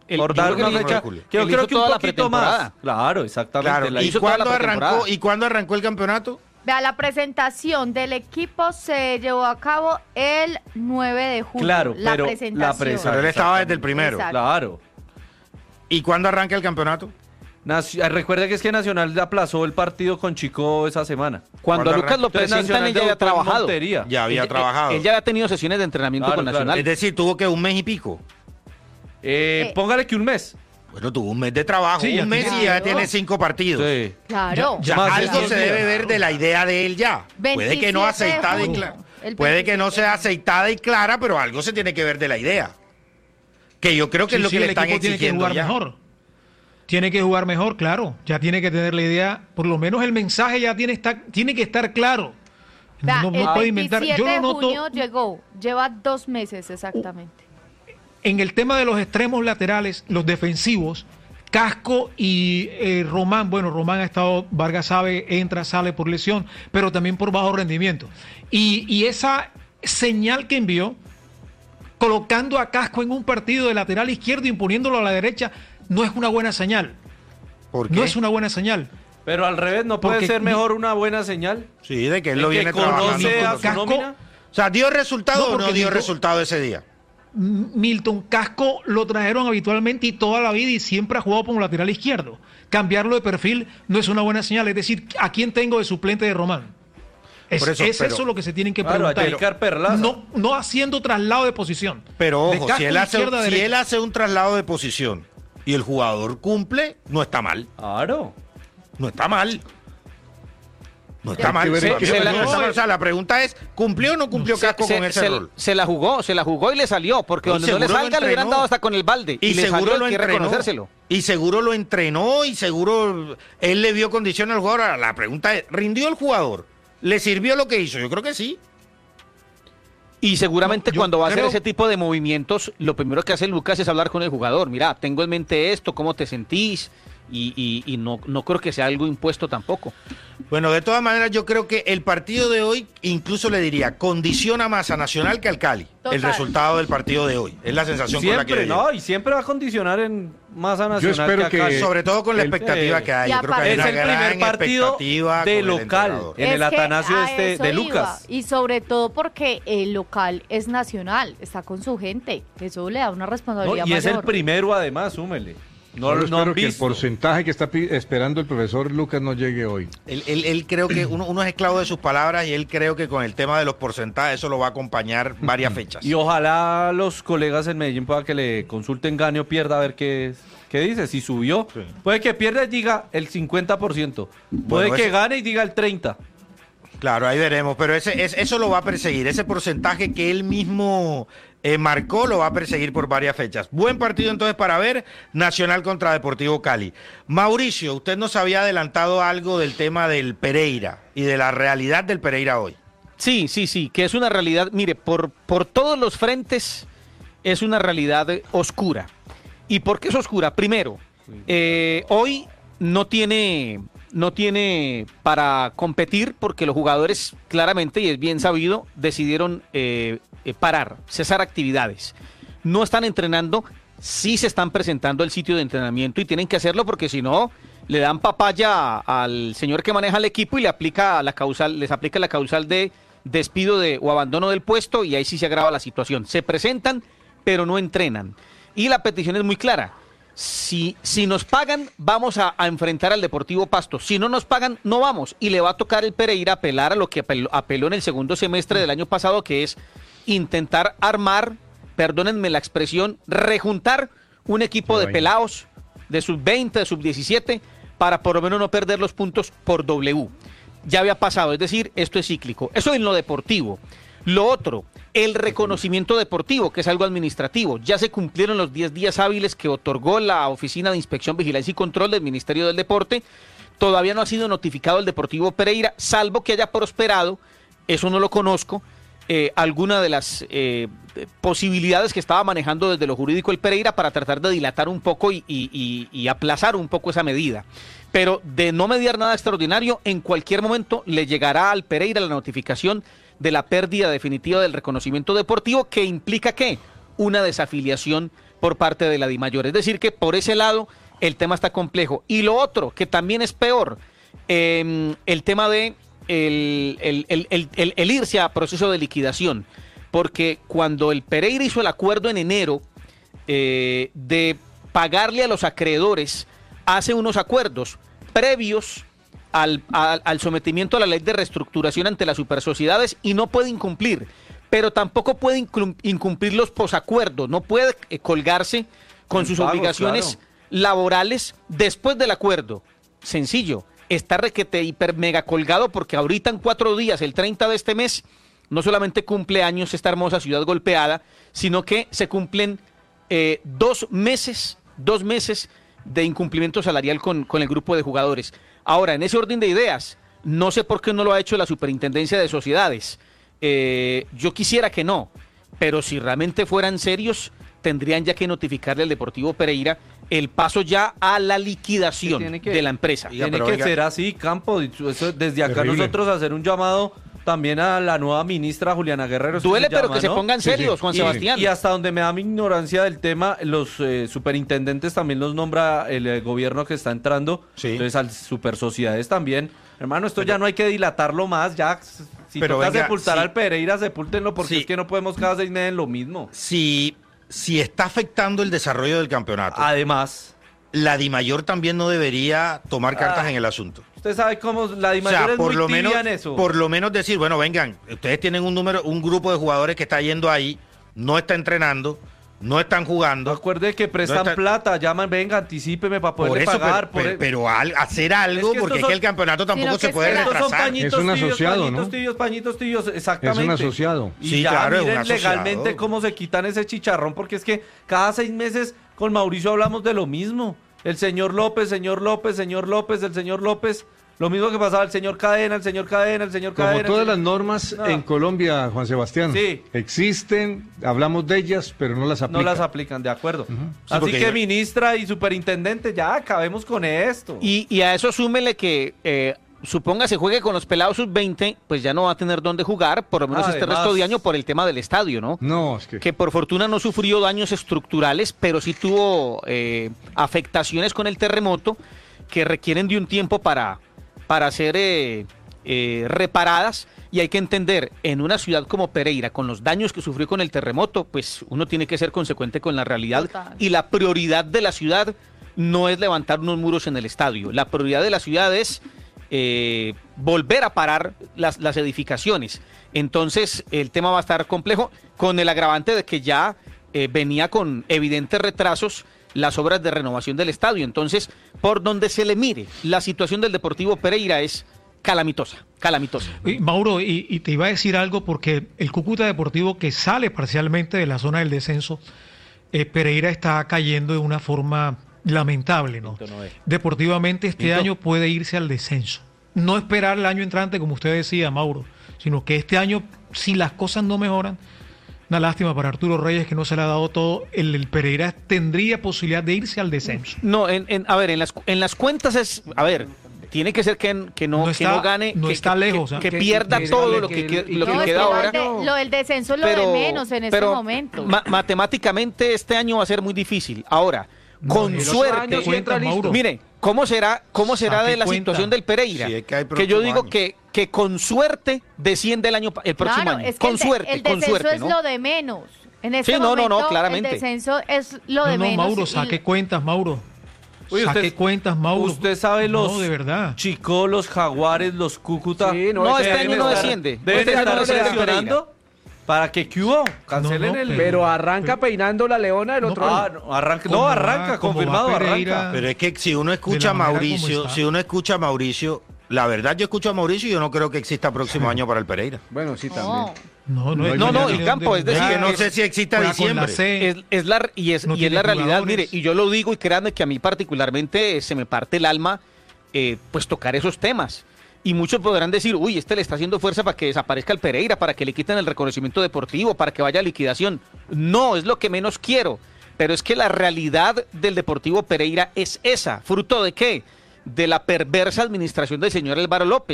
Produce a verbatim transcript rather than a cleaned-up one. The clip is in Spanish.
el, por dar una fecha, que yo creo que un poquito más. Claro, exactamente. Claro. La ¿Y, hizo cuándo toda la arrancó, ¿Y cuándo arrancó el campeonato? Vea, la presentación del equipo se llevó a cabo el nueve de julio. Claro, la pero presentación. la presentación. Pero él estaba desde el primero. Exacto. Claro. ¿Y cuándo arranca el campeonato? Naci- Recuerda que es que Nacional aplazó el partido con Chico esa semana. Cuando ¿Cuándo Lucas lo Entonces, presentan, él ya había debutó en trabajado. Montería. Ya había Él- trabajado. Él, él ya había tenido sesiones de entrenamiento Claro, con claro. Nacional. Es decir, tuvo que un mes y pico. Eh, Eh. Póngale que un mes. Bueno, tuvo un mes de trabajo, Sí, ya un mes tiene- y ya Claro. tiene cinco partidos. Sí. Claro. Ya Más de algo diez se debe días. ver de la idea de él ya. Puede que no veintisiete de aceitada y junio. clara. El Puede que no veintisiete. sea aceitada y clara, pero algo se tiene que ver de la idea. Que yo creo que Sí, es lo sí, que le el están equipo tiene que exigiendo jugar ya. mejor. Tiene que jugar mejor, claro. Ya tiene que tener la idea, por lo menos el mensaje ya tiene, está, tiene que estar claro. Vea, No, no el puede inventar. Yo veintisiete lo de noto junio llegó, lleva dos meses exactamente. en el tema de los extremos laterales, los defensivos, Casco y eh, Román. Bueno, Román ha estado, Vargas sabe, entra, sale por lesión, pero también por bajo rendimiento. Y, y esa señal que envió, colocando a Casco en un partido de lateral izquierdo y imponiéndolo a la derecha, no es una buena señal. ¿Por qué? No es una buena señal. Pero al revés, ¿no puede Porque ser mi- mejor una buena señal? Sí, de que él El lo que viene trabajando. conoce a con- su Casco- nómina. O sea, ¿dio resultado No, o no porque dio Nico- resultado ese día? Milton Casco lo trajeron habitualmente y toda la vida y siempre ha jugado como lateral izquierdo. Cambiarlo de perfil no es una buena señal. Es decir, ¿a quién tengo de suplente de Román? Es, Por eso, es pero- eso lo que se tienen que Claro, a preguntar. Jacar Perlaza. No, no haciendo traslado de posición. Pero De ojo, Casco si él, de hace, izquierda a si derecha. él hace un traslado de posición y el jugador cumple, no está mal. Claro. No está mal. No está Ya. mal. Se- Para mí se no la- está mal. O sea, la pregunta es, ¿cumplió o no cumplió Casco se, con ese se- rol? se la jugó, se la jugó y le salió, porque Y donde no le seguro lo salga le hubieran entrenó. dado hasta con el balde. Y, Y le seguro salió, lo hay que entrenó. reconocérselo. Y seguro lo entrenó y seguro él le vio condición al jugador. Ahora, la pregunta es, ¿rindió el jugador? ¿Le sirvió lo que hizo? Yo creo que sí. Y seguramente No, yo cuando va a hacer creo- ese tipo de movimientos, lo primero que hace Lucas es hablar con el jugador. Mira, tengo en mente esto, ¿cómo te sentís? Y, y- y no, no creo que sea algo impuesto tampoco. Bueno, de todas maneras, yo creo que el partido de hoy, incluso le diría, condiciona más a Nacional que al Cali. Total. El resultado del partido de hoy. Es la sensación con la que Siempre, le llevo. ¿no? Y siempre va a condicionar en más a Nacional espero que a que- Cali. Sobre todo con la El- expectativa eh, que hay. y Yo creo que hay aparte- Es una el gran primer partido expectativa de con el local entrenador. en el Es que Atanasio a este eso de iba. Lucas. Y sobre todo porque el local es nacional, está con su gente. Eso le da una No, responsabilidad y es el mayor. primero además, súmele. No, Solo no espero han que el visto. porcentaje que está pi- esperando el profesor Lucas no llegue hoy. Él, él- él creo que uno, uno es esclavo de sus palabras y él creo que con el tema de los porcentajes eso lo va a acompañar varias fechas. Y ojalá los colegas en Medellín puedan que le consulten gane o pierda a ver qué, qué dice, si subió. Sí. Puede que pierda y diga el cincuenta por ciento. Puede Bueno, que ese- gane y diga el treinta por ciento. Claro, ahí veremos, pero ese, es- eso lo va a perseguir, ese porcentaje que él mismo eh, marcó lo va a perseguir por varias fechas. Buen partido entonces para ver, Nacional contra Deportivo Cali. Mauricio, usted nos había adelantado algo del tema del Pereira y de la realidad del Pereira hoy. Sí, sí, sí, que es una realidad, mire, por, por todos los frentes es una realidad eh, oscura. ¿Y por qué es oscura? Primero, eh, hoy no tiene, no tiene para competir porque los jugadores claramente, y es bien sabido, decidieron eh, eh, parar, cesar actividades. No están entrenando, sí se están presentando al sitio de entrenamiento y tienen que hacerlo porque si no le dan papaya al señor que maneja el equipo y le aplica la causal, les aplica la causal de despido de, o abandono del puesto y ahí sí se agrava la situación. Se presentan, pero no entrenan. Y la petición es muy clara. Si, si nos pagan, vamos a, a enfrentar al Deportivo Pasto. Si no nos pagan, no vamos. Y le va a tocar el Pereira apelar a lo que apeló, apeló en el segundo semestre del año pasado, que es intentar armar, perdónenme la expresión, rejuntar un equipo Qué de vaina. pelados de sub veinte, de sub diecisiete, para por lo menos no perder los puntos por W. Ya había pasado, es decir, esto es cíclico. Eso en lo deportivo. Lo otro, el reconocimiento deportivo, que es algo administrativo. Ya se cumplieron los diez días hábiles que otorgó la Oficina de Inspección, Vigilancia y Control del Ministerio del Deporte. Todavía no ha sido notificado el Deportivo Pereira, salvo que haya prosperado, eso no lo conozco, eh, alguna de las eh, posibilidades que estaba manejando desde lo jurídico el Pereira para tratar de dilatar un poco y, y- y- y aplazar un poco esa medida. Pero de no mediar nada extraordinario, en cualquier momento le llegará al Pereira la notificación de la pérdida definitiva del reconocimiento deportivo, que implica ¿qué? Una desafiliación por parte de la DIMAYOR. Es decir, que por ese lado el tema está complejo. Y lo otro, que también es peor, eh, el tema de el, el, el, el, el, el irse a proceso de liquidación. Porque cuando el Pereira hizo el acuerdo en enero eh, de pagarle a los acreedores, hace unos acuerdos previos al, al, al sometimiento a la ley de reestructuración ante las supersociedades y no puede incumplir. Pero tampoco puede incumplir los posacuerdos, no puede eh, colgarse con sus pagos, obligaciones claro. laborales después del acuerdo. Sencillo, está requete hiper mega colgado porque ahorita en cuatro días, el treinta de este mes, no solamente cumple años esta hermosa ciudad golpeada, sino que se cumplen eh, dos meses, dos meses de incumplimiento salarial con, con el grupo de jugadores. Ahora, en ese orden de ideas, no sé por qué no lo ha hecho la Superintendencia de Sociedades. Eh, yo quisiera que no, pero si realmente fueran serios, tendrían ya que notificarle al Deportivo Pereira el paso ya a la liquidación Sí, que, de la empresa. Tiene pero que oiga, ser así, Campo. Eso, desde acá terrible. nosotros hacer un llamado también a la nueva ministra Juliana Guerrero. Duele, se pero llama, que se ¿no? pongan serios, Sí, sí. Juan Y- Sebastián. Y hasta donde me da mi ignorancia del tema, los eh, superintendentes también los nombra el eh, gobierno que está entrando. Sí. Entonces, al supersociedades también. Hermano, esto ya no hay que dilatarlo más. Ya, si Pero toca venga, sepultar sí. al Pereira, sepúltenlo, porque Sí. es que no podemos cada seis meses en lo mismo. Si, si está afectando el desarrollo del campeonato, Además, la DIMAYOR también no debería tomar cartas Ah. en el asunto. usted sabe cómo la O DIMAYOR sea, es por muy lo tibia menos, en eso. por lo menos decir, bueno, vengan, ustedes tienen un número, un grupo de jugadores que está yendo ahí, no está entrenando, no están jugando. Acuerde que prestan No está- plata, llaman, venga, anticípeme para Por poderle eso, pagar. pero, por pero, el- pero al- hacer algo, Es que porque estos es que son- el campeonato tampoco Sino se que puede espera. Estos son retrasar. pañitos Es un tibios, asociado, pañitos ¿no? tibios, pañitos tibios, exactamente. Es un asociado. Y Sí, ya claro, es un miren asociado. legalmente cómo se quitan ese chicharrón, porque es que cada seis meses con Mauricio hablamos de lo mismo. El señor López, señor López, señor López, el señor López. Lo mismo que pasaba el señor Cadena, el señor Cadena, el señor Como Cadena. todas el las señor- normas No. en Colombia, Juan Sebastián, Sí. existen, hablamos de ellas, pero no las No aplican. las aplican, de acuerdo. Sí, Así porque que yo- ministra y superintendente, ya acabemos con esto. Y, y a eso súmele que, eh, suponga se juegue con los pelados sub veinte, pues ya no va a tener dónde jugar, por lo menos este Además- resto de año, por el tema del estadio, ¿no? No, es que... Que por fortuna no sufrió daños estructurales, pero sí tuvo eh, afectaciones con el terremoto que requieren de un tiempo para, para ser eh, eh, reparadas. Y hay que entender, en una ciudad como Pereira, con los daños que sufrió con el terremoto, pues uno tiene que ser consecuente con la realidad. Total. Y la prioridad de la ciudad no es levantar unos muros en el estadio. La prioridad de la ciudad es eh, volver a parar las, las edificaciones. Entonces, el tema va a estar complejo, con el agravante de que ya eh, venía con evidentes retrasos las obras de renovación del estadio. Entonces, por donde se le mire, la situación del Deportivo Pereira es calamitosa, calamitosa. Y, Mauro, y, y te iba a decir algo porque el Cúcuta Deportivo, que sale parcialmente de la zona del descenso, eh, Pereira está cayendo de una forma lamentable, ¿no? Pinto no es. Deportivamente este Pinto. año puede irse al descenso. No esperar el año entrante, como usted decía, Mauro, sino que este año, si las cosas no mejoran, una lástima para Arturo Reyes que no se le ha dado todo, el, el Pereira tendría posibilidad de irse al descenso. No, en, en- a ver, en las, en las cuentas es, a ver, tiene que ser que, que, no, No que está- no gane, no que, está que- lejos, que, ¿ah? que Que- pierda que- todo que- lo que, que- que- lo que que No, es queda que ahora. lo, de- lo del descenso es lo de menos en este pero momento. ma- matemáticamente este año va a ser muy difícil. Ahora, No, con el otro suerte, año sí entra Mauro. listo. mire, ¿cómo será, cómo será Saque de la cuenta. situación del Pereira? Sí, es que hay que yo próximo digo año. que, que con suerte desciende el año pa- el próximo Claro, año. es que Con el, de- suerte, el con descenso suerte, es ¿no? lo de menos. En este Sí, no, no, no, momento, claramente. el descenso es lo de no, no, menos. Mauro, y- saque cuentas, Mauro. Oye, saque usted- cuentas, Mauro. Usted sabe los No, de verdad. Chicos, los Jaguares, los Cúcuta. Sí, No, este este deben año no estar- desciende. Deben Este año estar no desciende seleccionando para que ¿qué hubo? Cancelen No, no, el... Pero arranca Pero- peinando la leona del No, otro pero- Ah, año. no, arranca, ¿Cómo no, va- arranca, cómo va confirmado, Pereira? arranca. Pero es que si uno De escucha la a manera como Mauricio, está. si uno escucha a Mauricio, la verdad yo escucho a Mauricio y yo no creo que exista próximo año para el Pereira. Bueno, sí, No. también. No, no, No, es- no, no, tiene y campo, dónde es decir, jugar. que no sé si exista Juega con la diciembre. C. Es, es la, y es, No y es tiene la realidad, jugadores. mire, y yo lo digo y créanme que a mí particularmente eh, se me parte el alma eh, pues tocar esos temas. Y muchos podrán decir, uy, este le está haciendo fuerza para que desaparezca el Pereira, para que le quiten el reconocimiento deportivo, para que vaya a liquidación. No, es lo que menos quiero. Pero es que la realidad del Deportivo Pereira es esa. ¿Fruto de qué? De la perversa administración del señor Álvaro López.